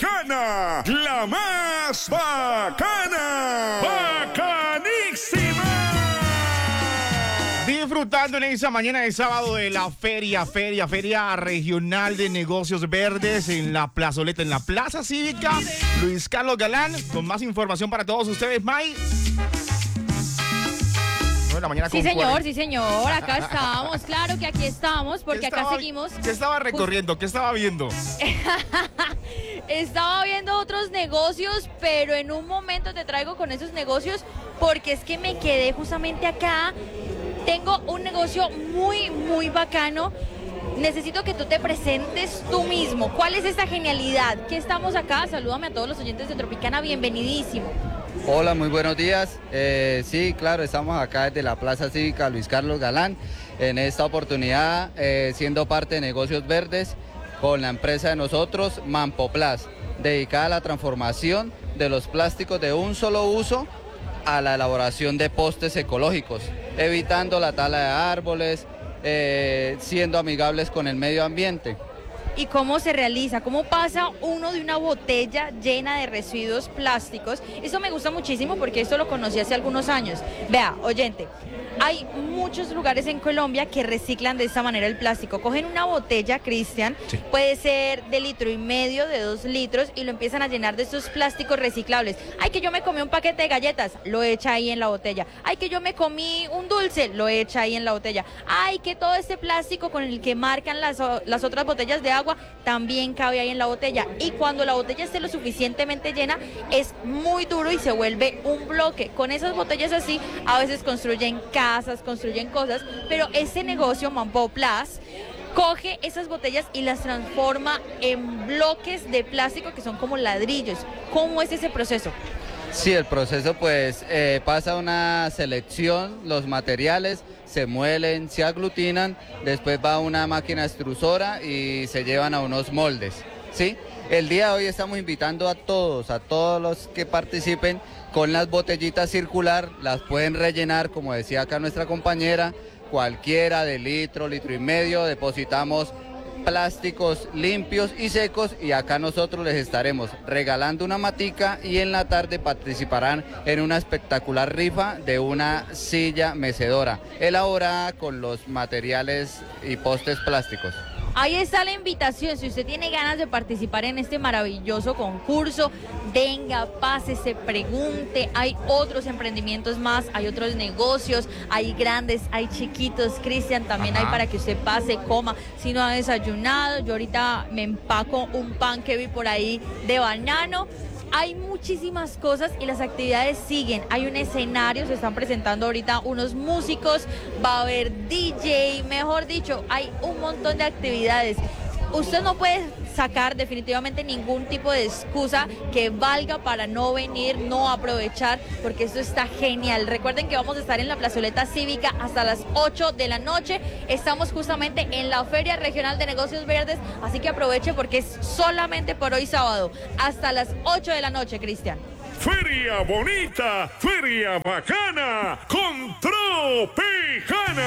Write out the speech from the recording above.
Bacana, la más bacana, bacanísima. Disfrutando en esa mañana de sábado de la Feria Regional de Negocios Verdes en la plazoleta, en la Plaza Cívica Luis Carlos Galán, con más información para todos ustedes, May. Sí, señor, acá estamos, claro que aquí estamos, porque acá seguimos. ¿Qué estaba recorriendo? ¿Qué estaba viendo? Estaba viendo otros negocios, pero en un momento te traigo con esos negocios, porque es que me quedé justamente acá. Tengo un negocio muy, muy bacano. Necesito que tú te presentes tú mismo. ¿Cuál es esta genialidad? ¿Qué estamos acá? Salúdame a todos los oyentes de Tropicana, bienvenidísimo. Hola, muy buenos días. Sí, claro, estamos acá desde la Plaza Cívica Luis Carlos Galán, en esta oportunidad siendo parte de Negocios Verdes con la empresa de nosotros, Mampoplas, dedicada a la transformación de los plásticos de un solo uso a la elaboración de postes ecológicos, evitando la tala de árboles, siendo amigables con el medio ambiente. ¿Y cómo se realiza? ¿Cómo pasa uno de una botella llena de residuos plásticos? Eso me gusta muchísimo porque esto lo conocí hace algunos años. Vea, oyente, hay muchos lugares en Colombia que reciclan de esta manera el plástico. Cogen una botella, Cristian, sí, puede ser de 1,5 litros, de 2 litros, y lo empiezan a llenar de estos plásticos reciclables. Ay, que yo me comí un paquete de galletas, lo echa ahí en la botella. Ay, que yo me comí un dulce, lo echa ahí en la botella. Ay, que todo este plástico con el que marcan las otras botellas de agua también cabe ahí en la botella, y cuando la botella esté lo suficientemente llena es muy duro y se vuelve un bloque. Con esas botellas así a veces construyen casas, construyen cosas, pero este negocio Mampoplas coge esas botellas y las transforma en bloques de plástico que son como ladrillos. ¿Cómo es ese proceso? Sí, el proceso pues pasa una selección, los materiales se muelen, se aglutinan, después va a una máquina extrusora y se llevan a unos moldes, ¿sí? El día de hoy estamos invitando a todos los que participen con las botellitas circular, las pueden rellenar, como decía acá nuestra compañera, cualquiera de litro, 1,5 litros, depositamos plásticos limpios y secos y acá nosotros les estaremos regalando una matica y en la tarde participarán en una espectacular rifa de una silla mecedora elaborada con los materiales y postes plásticos. Ahí está la invitación, si usted tiene ganas de participar en este maravilloso concurso, venga, pásese, pregunte, hay otros emprendimientos más, hay otros negocios, hay grandes, hay chiquitos, Cristian, también hay para que usted pase, coma, si no ha desayunado, yo ahorita me empaco un pan que vi por ahí de banano. Hay muchísimas cosas y las actividades siguen. Hay un escenario, se están presentando ahorita unos músicos, va a haber DJ, mejor dicho, hay un montón de actividades. Usted no puede sacar definitivamente ningún tipo de excusa que valga para no venir, no aprovechar, porque esto está genial. Recuerden que vamos a estar en la plazoleta cívica hasta las 8 de la noche. Estamos justamente en la Feria Regional de Negocios Verdes, así que aproveche porque es solamente por hoy sábado, hasta las 8 de la noche, Cristian. Feria bonita, feria bacana, con Tropicana.